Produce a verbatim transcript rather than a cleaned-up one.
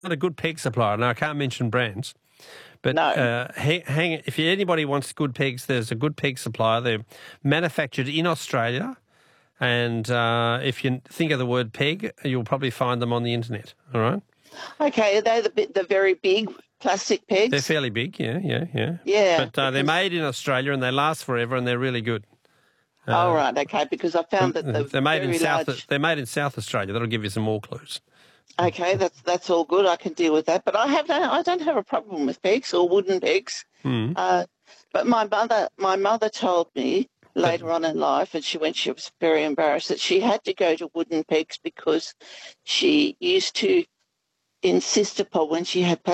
a good peg supplier. Now, I can't mention brands, but No. uh, hang, hang, if anybody wants good pegs, there's a good peg supplier. They're manufactured in Australia, and uh, if you think of the word peg, you'll probably find them on the internet, all right? Okay, are they the, bit- the very big plastic pegs? They're fairly big, yeah, yeah, yeah. Yeah. But uh, they're because- made in Australia, and they last forever, and they're really good. Uh, oh, right, okay, because I found that the they're made in very South. large... They're made in South Australia. That'll give you some more clues. Okay, that's that's all good. I can deal with that. But I have no, I don't have a problem with pegs or wooden pegs. Mm. Uh, but my mother, my mother told me later on in life, and she when she was very embarrassed, that she had to go to wooden pegs because she used to insist upon when she had